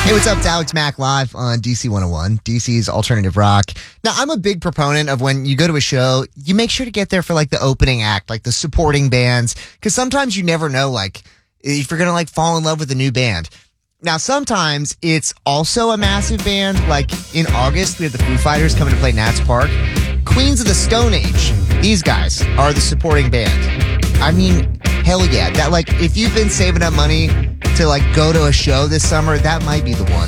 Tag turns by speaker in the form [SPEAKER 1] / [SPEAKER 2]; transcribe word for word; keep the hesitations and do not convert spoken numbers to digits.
[SPEAKER 1] Hey, what's up? It's Alex Mack live on D C one oh one, D C's alternative rock. Now, I'm a big proponent of when you go to a show, you make sure to get there for like the opening act, like the supporting bands, because sometimes you never know, like, if you're going to like fall in love with a new band. Now, sometimes it's also a massive band. Like in August, we have the Foo Fighters coming to play Nats Park. Queens of the Stone Age, these guys are the supporting band. I mean, hell yeah. That, like, if you've been saving up money to like go to a show this summer, that might be the one.